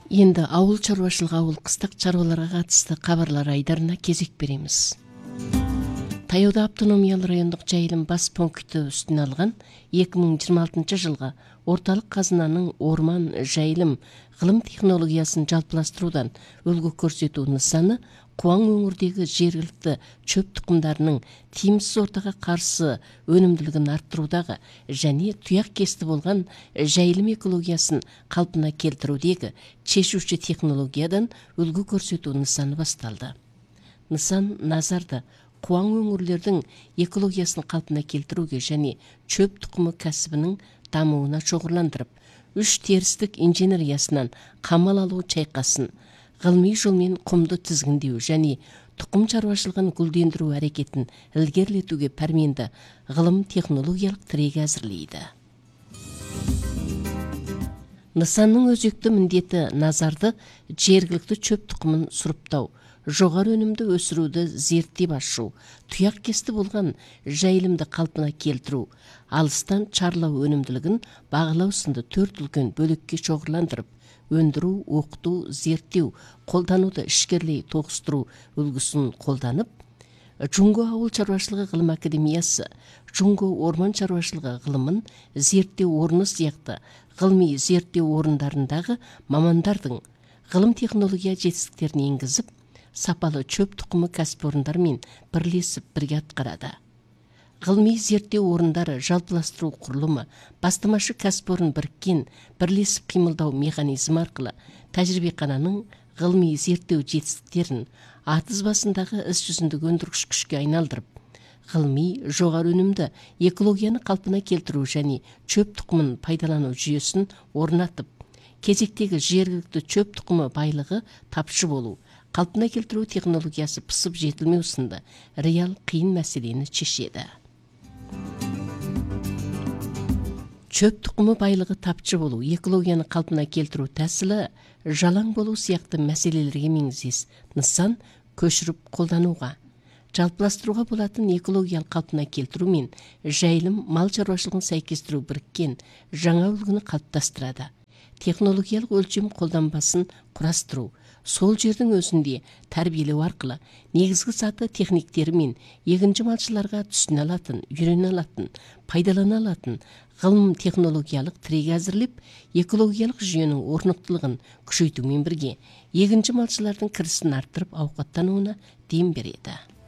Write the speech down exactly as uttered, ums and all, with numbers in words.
Енді ауыл чаруашылығы ауыл қыстақ чаруаларға қатысты кабарлар айдарына кезек береміз. Таяуда автономиялы райондық жайылым бас пункті үстіне алған эки миң жыйырма алтынчы жылға орталық қазынаның орман жайылым ғылым технологиясын жалпыластырудан үлгі көрсету нысаны Қуаң өңірдегі жергілікті чөп тұқымдарының тиімсіз ортаға қарсы өнімділігін арттырудағы және тұяқ кесті болған жайылым экологиясын қалпына келтірудегі шешуші технологиядан үлгі көрсету нысаны басталды. Нысан назарды Қуаң өңірлердің экологиясын қалпына келтіруге және чөп тұқымы кәсібінің дамуына шоғырландырып, үш терістік инженериясынан қамал алу чайқасын, ғылыми жолмен құмды тізгіндеу және тұқым шаруашылығын гүлдендіру әрекетін ілгерілетуге пәрменді ғылым технологиялық тірегі әзірлейді. Нысанның өзекті міндеті назарды жергілікті чөп тұқымын сұрыптау, жоғары өнімді өсіруді зерттеп ашу, тұяқ кесті болған жайылымды қалпына келтіру, алыстан чарлау өнімділігін бағалау сынды төрт үлкен бөлікке шоғырландырып, өндіру, оқыту, зерттеу, қолдануды ішкерлей тоғыстыру үлгісін қолданып, Джунго ауыл шаруашылығы ғылым академиясы, Джунго орман шаруашылығы ғылымын зерттеу орны сияқты ғылыми зерттеу орындарындағы мамандардың ғылым технология жетістіктерін енгізіп, сапалы чөп тұқымы кәсіпорындармен бірлесіп бірге атқарады. Ғылыми зерттеу орындары жалпыластыру құрылымы, бастамашы кәсіпорын біріккен бірлесіп қимылдау механизмі арқылы тәжірибехананың ғылыми зерттеу жетістіктерін атыз басындағы іс жүзіндік өндіргіш күшке айналдырып, ғылыми жоғары өнімді экологияны қалпына келтіру және чөп тұқымын пайдалану жүйесін орнатып, кезектегі жергілікті чөп тұқымы байлығы тапшы болу, қалпына келтіру технологиясы пысып жетілмеу сынды реал қиын мәселені шешеді. Чөп тұқымы байлығы тапшы болу, экологияны қалпына келтіру тәсілі жалаң болу сияқты мәселелерге меңзес нысан көшіріп қолдануға, жалпыластыруға болатын экологиялық қалпына келтіру мен жайылым мал шаруашылығын сәйкестіру біріккен жаңа үлгіні қалыптастырады. Технологиялық өлшем қолданбасын құрастыру, сол жердің өзінде тәрбиелеу арқылы негізгі саты техниктері мен егінші малшыларға түсіне алатын, үйрене алатын, пайдалана алатын ғылым технологиялық тірегі әзірлеп, экологиялық жүйенің орнықтылығын күшейтумен бірге егінші малшылардың кірісін арттырып ауқаттануына дем береді.